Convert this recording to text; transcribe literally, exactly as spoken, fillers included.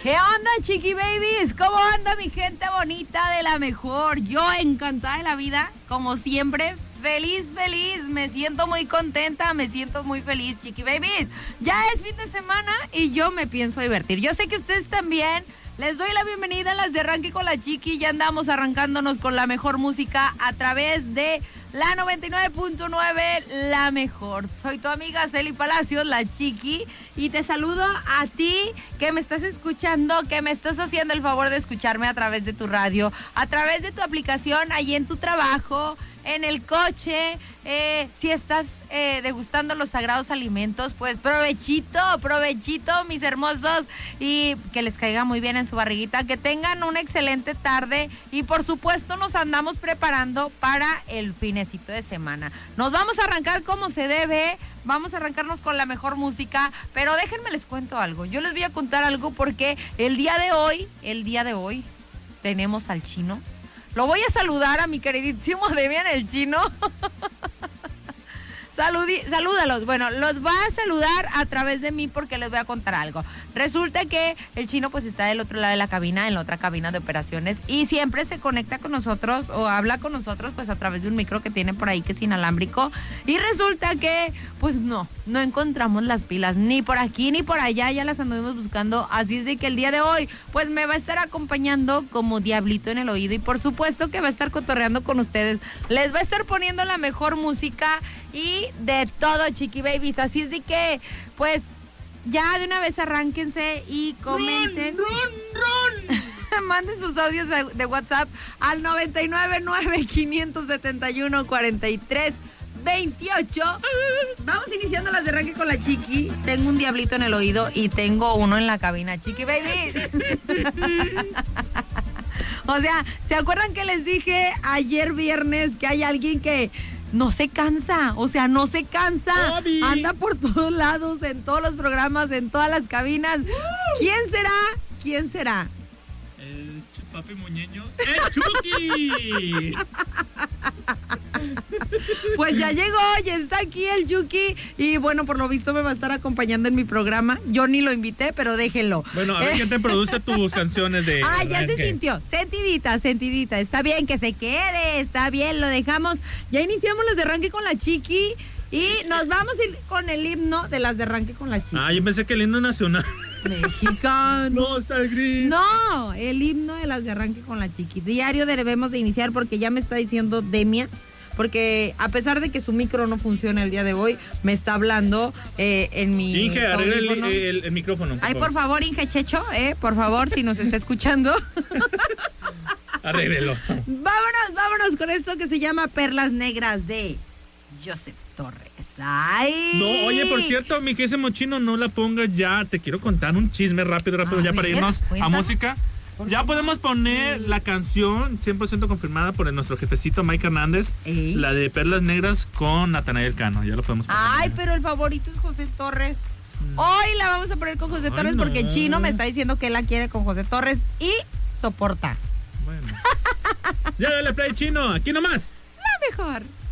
¿Qué onda, Chiqui Babies? ¿Cómo anda mi gente bonita de la mejor? Yo encantada de la vida, como siempre, feliz, feliz. Me siento muy contenta, me siento muy feliz, Chiqui Babies. Ya es fin de semana y yo me pienso divertir. Yo sé que ustedes también. Les doy la bienvenida a las de Arranque con la Chiqui. Ya andamos arrancándonos con la mejor música a través de la noventa y nueve punto nueve, la mejor. Soy tu amiga Celi Palacios, la Chiqui, y te saludo a ti que me estás escuchando, que me estás haciendo el favor de escucharme a través de tu radio, a través de tu aplicación, ahí en tu trabajo, en el coche. Eh, si estás eh, degustando los sagrados alimentos, pues provechito, provechito, mis hermosos, y que les caiga muy bien en su barriguita, que tengan una excelente tarde, y por supuesto nos andamos preparando para el finecito de semana. Nos vamos a arrancar como se debe, vamos a arrancarnos con la mejor música, pero déjenme les cuento algo. Yo les voy a contar algo porque el día de hoy, el día de hoy, tenemos al Chino. Lo voy a saludar a mi queridísimo Demian el Chino. Saludi, salúdalos. Bueno, los va a saludar a través de mí porque les voy a contar algo. Resulta que el Chino pues está del otro lado de la cabina, en la otra cabina de operaciones, y siempre se conecta con nosotros o habla con nosotros pues a través de un micro que tiene por ahí que es inalámbrico, y resulta que pues no, no encontramos las pilas ni por aquí ni por allá, ya las anduvimos buscando, así es de que el día de hoy pues me va a estar acompañando como diablito en el oído, y por supuesto que va a estar cotorreando con ustedes, les va a estar poniendo la mejor música y de todo, Chiqui Babies. Así es de que, pues, ya de una vez arránquense y comenten. ¡Run, run, run! Manden sus audios de WhatsApp al noventa y nueve nueve, quinientos setenta y uno, cuarenta y tres veintiocho. Vamos iniciando las de arranque con la Chiqui. Tengo un diablito en el oído y tengo uno en la cabina, Chiqui Babies. O sea, ¿se acuerdan que les dije ayer viernes que hay alguien que no se cansa? O sea, no se cansa. Bobby. Anda por todos lados, en todos los programas, en todas las cabinas. ¿Quién será? ¿Quién será? El papi muñeño. ¡El Chucky! Pues ya llegó, ya está aquí el Chucky. Y bueno, por lo visto me va a estar acompañando en mi programa. Yo ni lo invité, pero déjenlo. Bueno, a ver Eh, quién te produce tus canciones de... Ah, ya se arranque. sintió. Sentidita, sentidita. Está bien que se quede, está bien, lo dejamos. Ya iniciamos las de arranque con la Chiqui. Y nos vamos a ir con el himno de las de arranque con la Chiqui. Ah, yo pensé que el himno nacional. Mexicano. No, está el gris. No, el himno de las de arranque con la Chiqui. Diario debemos de iniciar porque ya me está diciendo Demia, porque a pesar de que su micro no funciona el día de hoy, me está hablando eh, en mi Inge, arregla el, audífono. el- el micrófono. Por Ay, favor. por favor, Inge Checho, eh, por favor, si nos está escuchando. Arréglelo. Vámonos, vámonos con esto que se llama Perlas Negras de Joseph Torres. Ay. No, oye, por cierto, mi querido Chino, no la pongas ya. Te quiero contar un chisme rápido, rápido, A ya para ver, irnos a cuéntanos. música. Por Ya favor. podemos poner la canción cien por ciento confirmada por el- nuestro jefecito Mike Hernández, Ey. la de Perlas Negras con Natanael Cano. Ya lo podemos poner. Ay, pero el favorito es José Torres. Hoy la vamos a poner con José Ay, Torres no. porque el Chino me está diciendo que él la quiere con José Torres y soporta. Bueno. Ya dale play, Chino, aquí nomás. La mejor.